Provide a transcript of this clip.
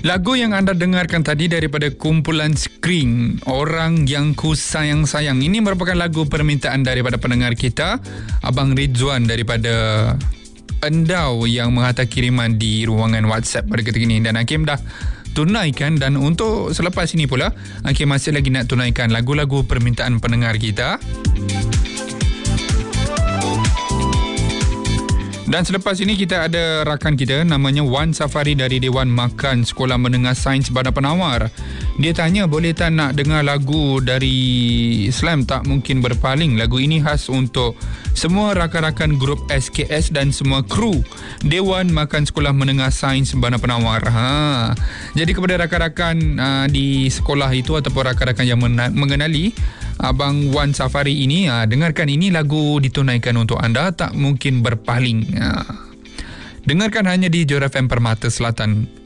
Lagu yang anda dengarkan tadi daripada kumpulan Skring, Orang Yang Ku Sayang-Sayang. Ini merupakan lagu permintaan daripada pendengar kita, Abang Ridzuan daripada Endau, yang menghantar kiriman di ruangan WhatsApp pada ketika ini. Dan Hakim dah tunaikan, dan untuk selepas ini pula Hakim masih lagi nak tunaikan lagu-lagu permintaan pendengar kita. Dan selepas ini kita ada rakan kita namanya Wan Safari dari Dewan Makan Sekolah Menengah Sains Bandar Penawar. Dia tanya boleh tak nak dengar lagu dari Islam Tak Mungkin Berpaling. Lagu ini khas untuk semua rakan-rakan grup SKS dan semua kru Dewan Makan Sekolah Menengah Sains Bandar Penawar. Jadi kepada rakan-rakan di sekolah itu ataupun rakan-rakan yang mengenali Abang Wan Safari ini, dengarkan ini lagu ditunaikan untuk anda, Tak Mungkin Berpaling. Dengarkan hanya di Johor FM Permata Selatan.